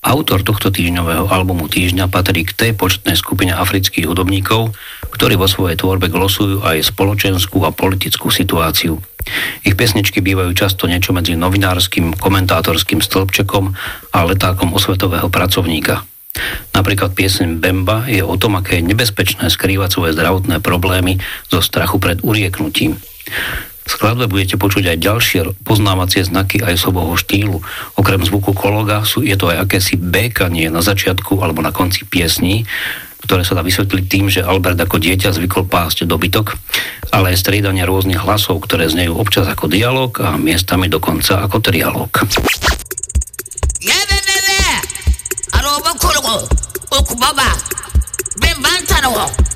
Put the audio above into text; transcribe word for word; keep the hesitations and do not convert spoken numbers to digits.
Autor tohto týždňového albumu Týždňa patrí k tej početnej skupine afrických hudobníkov, ktorí vo svojej tvorbe glosujú aj spoločenskú a politickú situáciu. Ich piesničky bývajú často niečo medzi novinárskym, komentátorským stĺpčekom a letákom osvetového pracovníka. Napríklad pieseň Bemba je o tom, aké je nebezpečné skrývať svoje zdravotné problémy zo strachu pred urieknutím. V skladbe budete počuť aj ďalšie poznávacie znaky aj sobovho štýlu. Okrem zvuku kologa sú, je to aj akési békanie na začiatku alebo na konci piesní, ktoré sa dá vysvetliť tým, že Albert ako dieťa zvykol pásť dobytok, ale aj striedanie rôznych hlasov, ktoré znejú občas ako dialog a miestami dokonca ako trialóg.